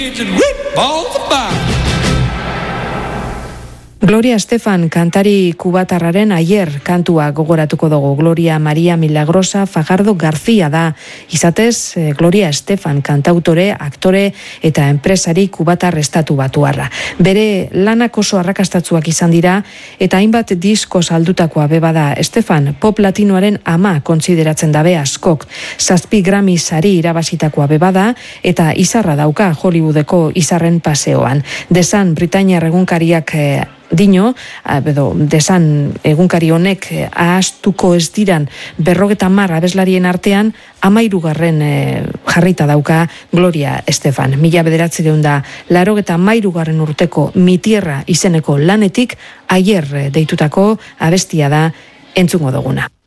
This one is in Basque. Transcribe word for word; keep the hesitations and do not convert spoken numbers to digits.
Gloria Estefan kantari kubatarraren aier kantua gogoratuko dugu. Gloria Maria Milagrosa Fajardo García da. Izatez, Gloria Estefan kantautore, aktore eta enpresari kubatar estatu batuarra. Bere lanak oso arrakastatsuak izan dira eta hainbat disko saldutakoa bebada. Estefan pop latinoaren ama kontsideratzen dabe askok. Zazpi Grammy sari irabazitakoa bebada eta izarra dauka Hollywoodeko izarren paseoan. Desan Britainiar egunkariak eh, Dino, edo desan egunkari honek ahaztuko ez diran berrogeta mar abeslarien artean amairugarren e, jarrita dauka Gloria Estefan. Mila bederatzireun da larogeta amairugarren urteko Mitierra izeneko lanetik aier deitutako abestia da entzungo duguna.